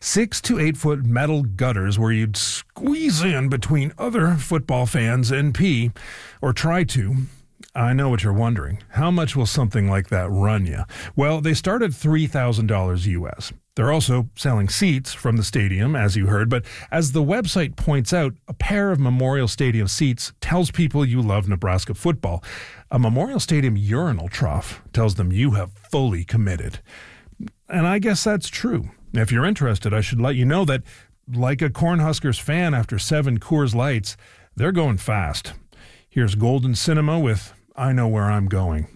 6 to 8 foot metal gutters where you'd squeeze in between other football fans and pee, or try to. I know what you're wondering. How much will something like that run you? Well, they start at $3,000 US. They're also selling seats from the stadium, as you heard, but as the website points out, a pair of Memorial Stadium seats tells people you love Nebraska football. A Memorial Stadium urinal trough tells them you have fully committed. And I guess that's true. If you're interested, I should let you know that, like a Cornhuskers fan after 7 Coors Lights, they're going fast. Here's Golden Cinema with I Know Where I'm Going.